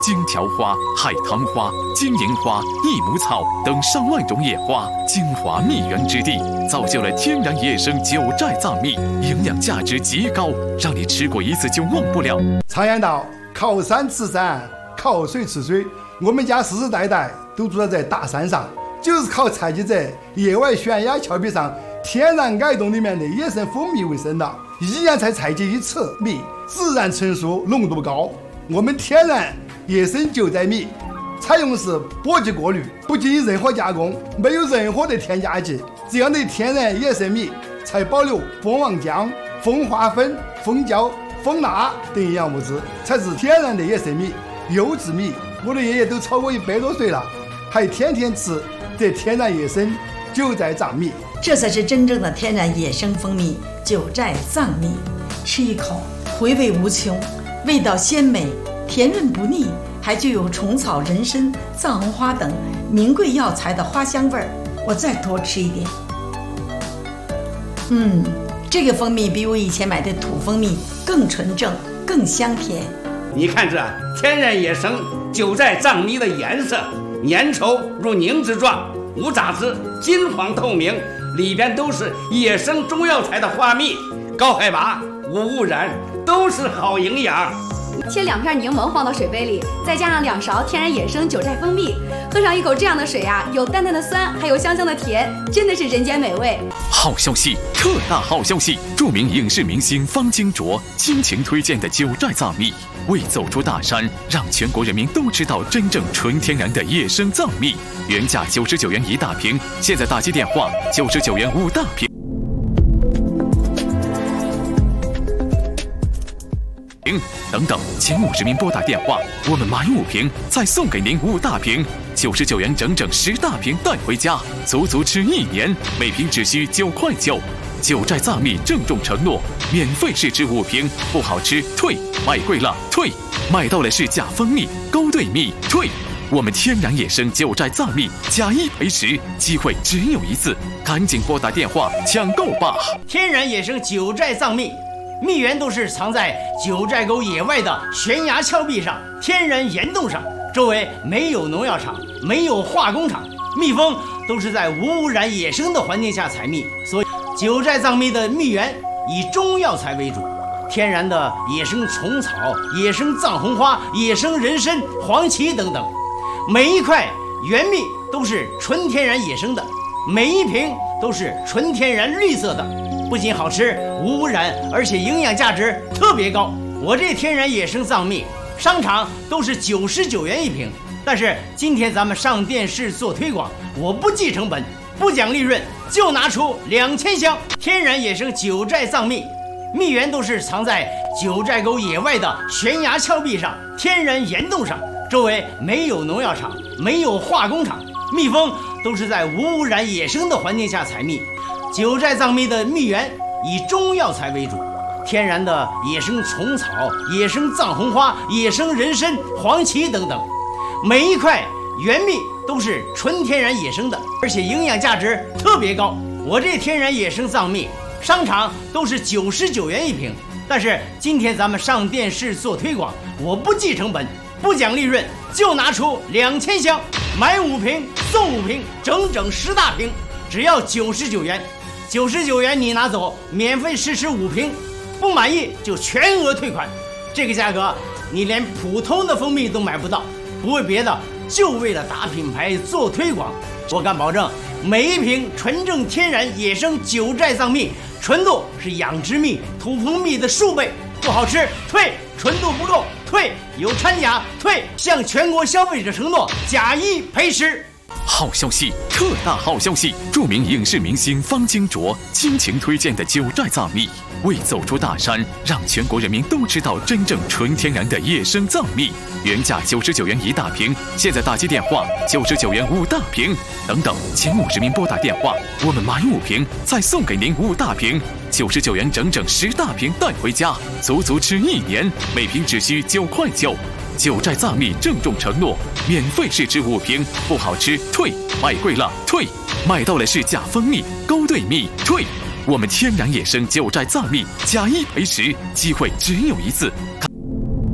荆条花、海棠花、金银花、益母草等上万种野花，精华蜜源之地，造就了天然野生九寨藏蜜，营养价值极高，让你吃过一次就忘不了。 常言道，靠山吃山，靠水吃水。我们家世世代代都住在大山上，就是靠采集在野外悬崖峭壁上天然矮洞里面的野生蜂蜜为生的，一样才采集一次蜜，自然成熟，浓度高。我们天然野生九寨蜜采用的是播级过滤，不经任何加工，没有任何的添加剂，这样的天然野生蜜才保留蜂王浆、蜂花粉、蜂胶、蜂蜡等营养物质，才是天然的野生蜜、优质蜜。我的爷爷都超过100多岁了，还天天吃这天然野生九寨藏蜜， 这才是真正的天然野生蜂蜜九寨藏蜜。吃一口，回味无穷，味道鲜美，甜润不腻，还具有虫草、人参、藏红花等名贵药材的花香味儿。我再多吃一点。这个蜂蜜比我以前买的土蜂蜜更纯正，更香甜。 你看这天然野生九寨藏蜜的颜色，粘稠如凝脂状，无杂质，金黄透明，里边都是野生中药材的花蜜，高海拔，无污染，都是好营养。 切2片柠檬放到水杯里，再加上2勺天然野生九寨蜂蜜，喝上一口这样的水啊，有淡淡的酸，还有香香的甜，真的是人间美味。 好消息，特大好消息！著名影视明星方金卓倾情推荐的九寨藏蜜，为走出大山，让全国人民都知道真正纯天然的野生藏蜜。原价99元1大瓶，现在打击电话99元5大瓶。等等，前50名拨打电话，我们买5瓶，再送给您5大瓶，99元整整10大瓶带回家，足足吃1年，每瓶只需9块9。九寨藏蜜郑重承诺，免费试吃5瓶，不好吃退，买贵了退，买到了是假蜂蜜、勾兑蜜退。我们天然野生九寨藏蜜加1赔10，机会只有一次，赶紧拨打电话抢购吧！ 天然野生九寨藏蜜。蜜源都是藏在九寨沟野外的悬崖峭壁上、天然岩洞上，周围没有农药厂，没有化工厂，蜜蜂都是在无污染野生的环境下采蜜，所以九寨藏蜜的蜜源以中药材为主，天然的野生虫草、野生藏红花、野生人参、黄芪等等，每一块原蜜都是纯天然野生的，每一瓶都是纯天然绿色的，不仅好吃无污染，而且营养价值特别高。我这天然野生藏蜜商场都是99元1瓶，但是今天咱们上电视做推广，我不计成本，不讲利润，就拿出2000箱天然野生九寨藏蜜。蜜源都是藏在九寨沟野外的悬崖峭壁上、天然岩洞上，周围没有农药厂，没有化工厂，蜜蜂都是在无污染野生的环境下采蜜。九寨藏蜜的蜜源以中药材为主，天然的野生虫草、野生藏红花、野生人参、黄芪等等，每一块原蜜都是纯天然野生的，而且营养价值特别高。我这天然野生藏蜜商场都是99元1瓶，但是今天咱们上电视做推广，我不计成本，不讲利润，就拿出2000箱，买5瓶送5瓶，整整10大瓶，只要99元。99元你拿走，免费试吃5瓶，不满意就全额退款。这个价格你连普通的蜂蜜都买不到，不为别的，就为了打品牌做推广。我敢保证，每一瓶纯正天然野生九寨藏蜜，纯度是养殖蜜、土蜂蜜的数倍。不好吃退，纯度不够退，有掺假退，向全国消费者承诺假1赔10。 好消息，特大好消息！著名影视明星方金卓倾情推荐的九寨藏蜜，为走出大山，让全国人民都知道真正纯天然的野生藏蜜。原价99元1大瓶，现在打击电话99元5大瓶。等等，前50名拨打电话，我们买5瓶，再送给您5大瓶，99元整整10大瓶带回家，足足吃1年，每瓶只需9块9。九寨藏蜜郑重承诺，免费试吃5瓶，不好吃退，买贵了退，买到了是假蜂蜜、勾兑蜜退。我们天然野生九寨藏蜜加1赔10，机会只有一次。